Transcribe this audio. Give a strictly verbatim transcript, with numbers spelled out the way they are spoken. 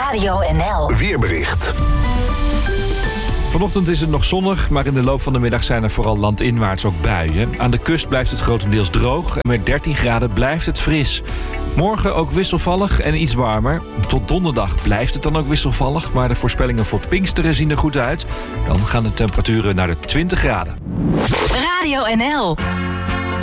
Radio N L Weerbericht. Vanochtend is het nog zonnig, maar in de loop van de middag zijn er vooral landinwaarts ook buien. Aan de kust blijft het grotendeels droog en met dertien graden blijft het fris. Morgen ook wisselvallig en iets warmer. Tot donderdag blijft het dan ook wisselvallig, maar de voorspellingen voor Pinksteren zien er goed uit. Dan gaan de temperaturen naar de twintig graden. Radio N L